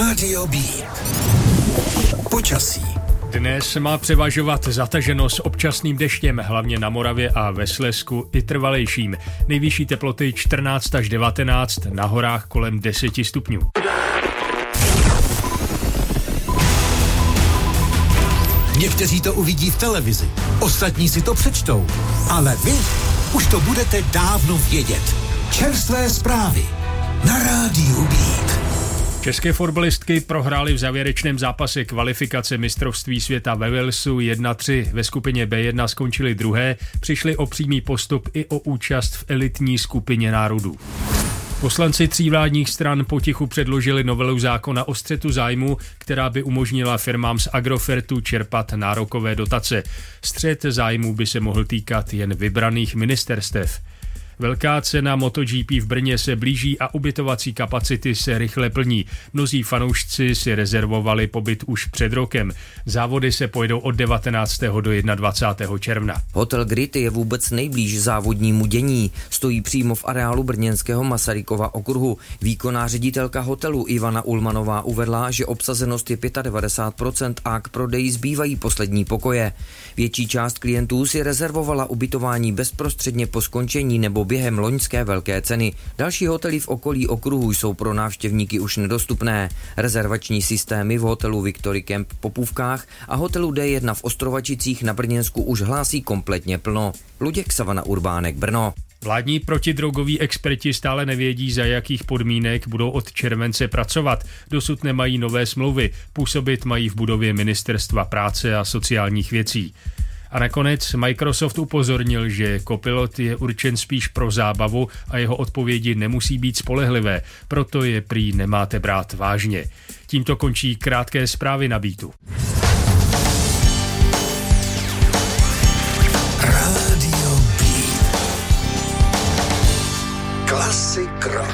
Rádio Beat. Počasí. Dnes má převažovat zataženost s občasným deštěm, hlavně na Moravě a ve Slezsku i trvalejším. Nejvyšší teploty 14 až 19, na horách kolem 10 stupňů. Někteří to uvidí v televizi, ostatní si to přečtou, ale vy už to budete dávno vědět. Čerstvé zprávy na Rádiu Beat. České fotbalistky prohrály v závěrečném zápase kvalifikace mistrovství světa ve Walesu 1-3. Ve skupině B1 skončily druhé, přišli o přímý postup i o účast v elitní skupině národů. Poslanci tří vládních stran potichu předložili novelu zákona o střetu zájmu, která by umožnila firmám z Agrofertu čerpat nárokové dotace. Střet zájmu by se mohl týkat jen vybraných ministerstev. Velká cena MotoGP v Brně se blíží a ubytovací kapacity se rychle plní. Mnozí fanoušci si rezervovali pobyt už před rokem. Závody se pojedou od 19. do 21. června. Hotel Grit je vůbec nejblíž závodnímu dění. Stojí přímo v areálu brněnského Masarykova okruhu. Výkonná ředitelka hotelu Ivana Ulmanová uvedla, že obsazenost je 95% a k prodeji zbývají poslední pokoje. Větší část klientů si rezervovala ubytování bezprostředně po skončení nebo během loňské velké ceny. Další hotely v okolí okruhu jsou pro návštěvníky už nedostupné. Rezervační systémy v hotelu Victory Camp v Popůvkách a hotelu D1 v Ostrovačicích na Brněnsku už hlásí kompletně plno. Luděk Savana Urbánek, Brno. Vládní protidrogoví experti stále nevědí, za jakých podmínek budou od července pracovat. Dosud nemají nové smlouvy, působit mají v budově Ministerstva práce a sociálních věcí. A nakonec Microsoft upozornil, že Copilot je určen spíš pro zábavu a jeho odpovědi nemusí být spolehlivé, proto je prý nemáte brát vážně. Tímto končí krátké zprávy na Beatu.